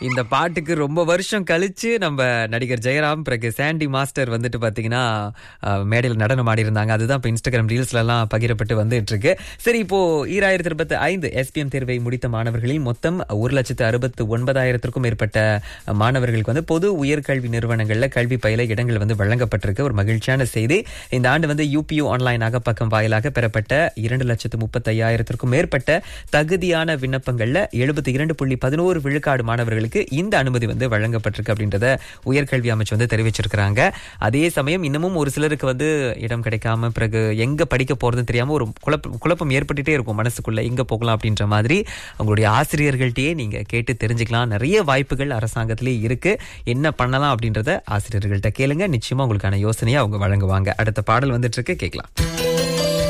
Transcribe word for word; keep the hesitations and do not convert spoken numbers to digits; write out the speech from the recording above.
இந்த பாட்டுக்கு ரொம்ப வருஷம் கழிச்சு நம்ம நடிகர் ஜெயராம் பிறகு சாண்டி மாஸ்டர் வந்துட்டு பாத்தீங்கன்னா மேடையில் நடனம் ஆடி இருந்தாங்க. அதுதான் இப்ப இன்ஸ்டாகிராம் ரீல்ஸ்ல எல்லாம் பகிரப்பட்டு வந்துட்டு இருக்கு. சரி, இப்போ ஈராயிரத்தி இருபத்தி ஐந்து எஸ்பிஎம் தேர்வை முடித்த மாணவர்களில் மொத்தம் ஒரு லட்சத்து அறுபத்து ஒன்பதாயிரத்திற்கும் மேற்பட்ட மாணவர்களுக்கு வந்து பொது உயர்கல்வி நிறுவனங்கள்ல கல்வி பயில இடங்கள் வந்து வழங்கப்பட்டிருக்கு. ஒரு மகிழ்ச்சியான செய்தி. இந்த ஆண்டு வந்து யூபியூ ஆன்லைன் அகப்பக்கம் வாயிலாக பெறப்பட்ட இரண்டு லட்சத்து முப்பத்தி ஐயாயிரத்திற்கும் மேற்பட்ட தகுதியான விண்ணப்பங்கள்ல எழுபத்தி இரண்டு புள்ளி பதினோரு விழுக்காடு மாணவர்களுக்கு இந்த அனுமதி வந்து வழங்கப்பட்டிருக்கு அப்படின்றத உயர்கல்வி அமைச்சு வந்து தெரிவிச்சிருக்கிறாங்க. அதே சமயம் இன்னமும் ஒரு சிலருக்கு வந்து இடம் கிடைக்காம பிறகு எங்க படிக்க போறதுன்னு தெரியாம ஒரு குழப்பம் குழப்பம் ஏற்பட்டுட்டே இருக்கும் மனசுக்குள்ள, எங்க போகலாம் அப்படின்ற மாதிரி. அவங்களுடைய ஆசிரியர்கள்ட்டயே நீங்க கேட்டு தெரிஞ்சுக்கலாம். நிறைய வாய்ப்புகள் அரசாங்கத்திலே இருக்கு. என்ன பண்ணலாம் அப்படின்றத ஆசிரியர்கள்ட்ட கேளுங்க. நிச்சயமா உங்களுக்கான யோசனையை அவங்க வழங்குவாங்க. அடுத்த பாடல் வந்துட்டு இருக்கு, கேட்கலாம்.